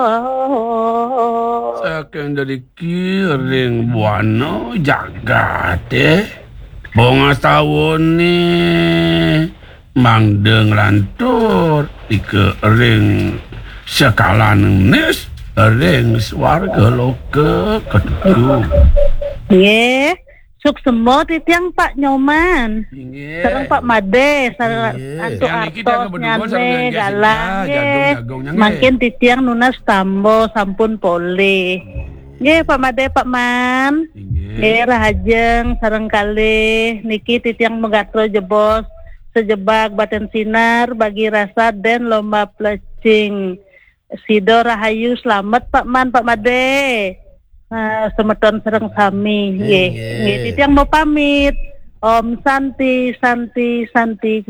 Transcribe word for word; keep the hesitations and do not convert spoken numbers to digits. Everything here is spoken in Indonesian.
Saking dari kiring buano jagate bonga tahun nih mangdeng lantur ike ring sekalan nes ring warga loke ketujuh. Ye, suk semua titiang Pak Nyoman. Inge. Sareng Pak Made, sareng Iya. antu Yang iki dah artos kebeduan sareng nyane yang galang gesiknya, ye. jagung-jagungnya, nge. Makin titiang nunas tambo sampun pole. Ye Pak Made, Pak Man. Inge. Ye rahajeng sareng kali niki titiang megatro jebos sejebak baten sinar bagi rasa dan lomba plecing. Sido rahayu selamat Pak Man, Pak Made. Uh, semeton sereng sami nggih nggih titiang mau pamit Om Santi Santi Santi